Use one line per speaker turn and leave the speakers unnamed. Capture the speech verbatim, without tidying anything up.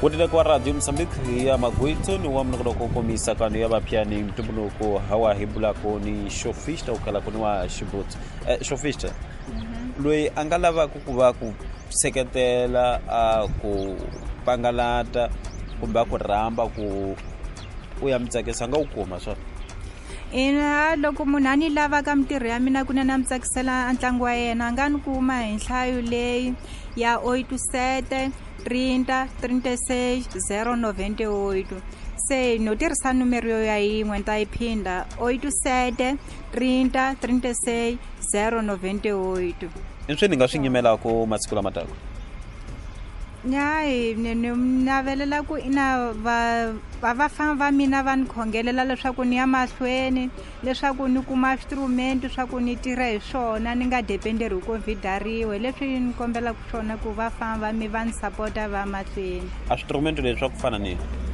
Wotile kwa Radio Mozambique ya Magwito ni wamnukula kukomisa kanu ya bapiani mtubunuko hawa hibula ko ni Shofista ukala kuni wa Shibut. Eh, Shofista. Mm-hmm. Lui angalava kukuba ku seketela uh, ku pangalata kumba ku ramba ku uyamtsakisa nga ukuma swa.
Ina loko munhu ani lava ka mitirho ya mina kuna na mtsakisela ntlangu wa yena nga ni kuma hi nhlayo leyi ya oito sete trinta trinta e seis zero noventa e oito se no tirhisa numero yo ya yin'we ta yi phinda oito sete trinta trinta e seis zero noventa e oito.
Inswi ni nga swi nyimela ko masiku lamatako.
Nyayi ni navelela ku ina va vafana va mina va ni khongelela leswaku ni ya mahlweni leswaku ni kuma instrument swa ku ni tirha hi swona ni nga dependeri ku vidariwe leswi ni kombela ku swona ku vafana va mi va ni support va mahlweni.
A instrument leswi swa ku fana ni